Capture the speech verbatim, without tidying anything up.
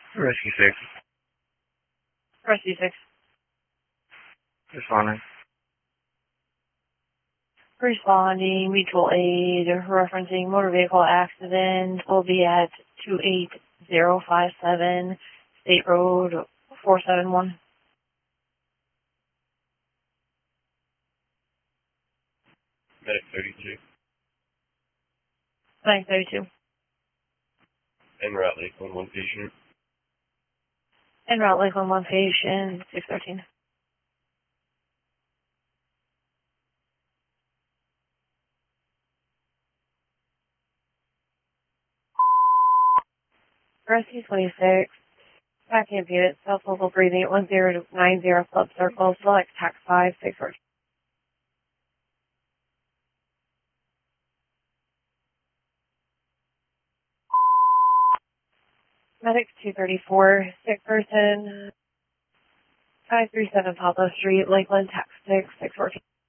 Rescue six. Rescue six. Responding. Responding, mutual aid, referencing motor vehicle accident will be at two eight zero five seven State Road four seven one. Medic thirty-two. nine thirty-two. En route Lakeland one patient. En route Lakeland one patient, six thirteen. Rescue twenty-six. Backup unit, self-local breathing at one zero nine zero Club Circle, select tax five, six fourteen. Medic two thirty-four, sick person, five three seven Pablo Street, Lakeland, tax six, six fourteen.